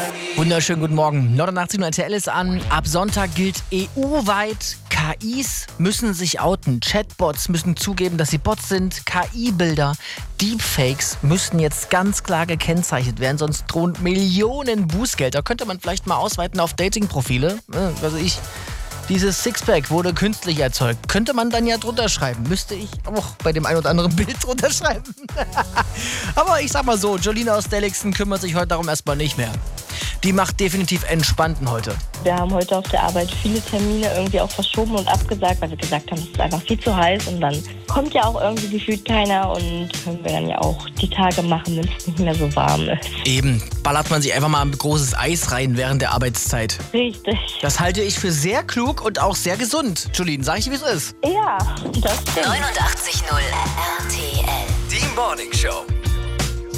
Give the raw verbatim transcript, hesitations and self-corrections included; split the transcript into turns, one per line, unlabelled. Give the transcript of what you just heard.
Wunderschönen guten Morgen. neunundachtzig Uhr R T L ist an. Ab Sonntag gilt E U-weit, K Is müssen sich outen. Chatbots müssen zugeben, dass sie Bots sind. K I-Bilder, Deepfakes müssen jetzt ganz klar gekennzeichnet werden, sonst drohen Millionen Bußgelder. Könnte man vielleicht mal ausweiten auf Dating-Profile. Äh, also ich... Dieses Sixpack wurde künstlich erzeugt. Könnte man dann ja drunter schreiben. Müsste ich auch bei dem ein oder anderen Bild drunter schreiben. Aber ich sag mal so, Jolina aus Delixen kümmert sich heute darum erstmal nicht mehr. Die macht definitiv entspannten heute.
Wir haben heute auf der Arbeit viele Termine irgendwie auch verschoben und abgesagt, weil wir gesagt haben, es ist einfach viel zu heiß und dann kommt ja auch irgendwie gefühlt keiner und können wir dann ja auch die Tage machen, wenn es nicht mehr so warm ist.
Eben, ballert man sich einfach mal ein großes Eis rein während der Arbeitszeit.
Richtig.
Das halte ich für sehr klug und auch sehr gesund. Jolene, sag ich, wie es ist.
Ja, das stimmt.
neunundachtzig Komma null R T L.
Die Morning Show.